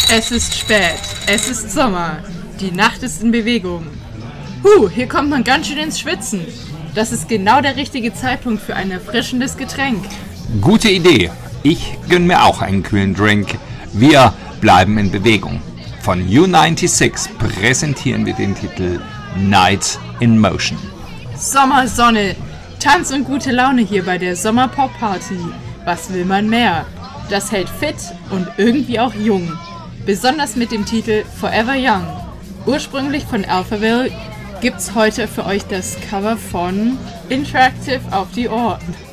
Es ist spät, es ist Sommer, die Nacht ist in Bewegung. Hier kommt man ganz schön ins Schwitzen. Das ist genau der richtige Zeitpunkt für ein erfrischendes Getränk. Gute Idee. Ich gönn mir auch einen kühlen Drink. Wir bleiben in Bewegung. Von U96 präsentieren wir den Titel Night in Motion. Sommersonne, Tanz und gute Laune hier bei der Sommerpop-Party. Was will man mehr? Das hält fit und irgendwie auch jung. Besonders mit dem Titel Forever Young. Ursprünglich von Alphaville gibt's heute für euch das Cover von Interactive auf die Ohren.